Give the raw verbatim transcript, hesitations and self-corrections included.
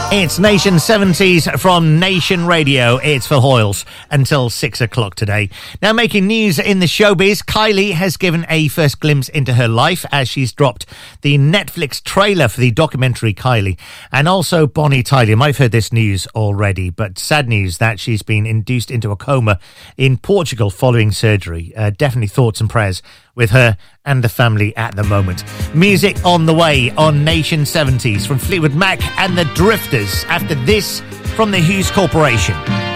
It's Nation seventies from Nation Radio. It's for Hoyles until six o'clock today. Now, making news in the showbiz, Kylie has given a first glimpse into her life as she's dropped the Netflix trailer for the documentary Kylie. And also Bonnie Tyler. You might have heard this news already, but sad news that she's been induced into a coma in Portugal following surgery. Uh, definitely thoughts and prayers with her and the family at the moment. Music on the way on Nation seventies from Fleetwood Mac and the Drifters after this from the Hughes Corporation.